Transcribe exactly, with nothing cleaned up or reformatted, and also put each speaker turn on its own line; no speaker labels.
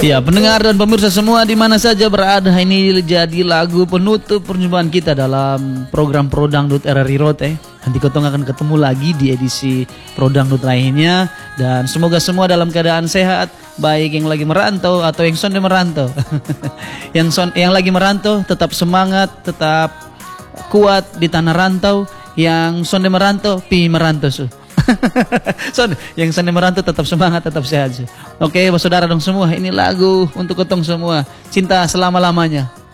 Ya, pendengar dan pemirsa semua di mana saja berada, ini jadi lagu penutup perjumpaan kita dalam program Pro Dangdut R R I Rote. Nanti ketong akan ketemu lagi di edisi Pro Dangdut lainnya, dan semoga semua dalam keadaan sehat, baik yang lagi merantau atau yang sonde merantau. yang son yang lagi merantau tetap semangat, tetap kuat di tanah rantau. Yang sonde merantau, pi merantau su. So, yang sana merantau tetap semangat, tetap sehat. Oke, saudara dong semua, ini lagu untuk ketong semua. Cinta selama-lamanya.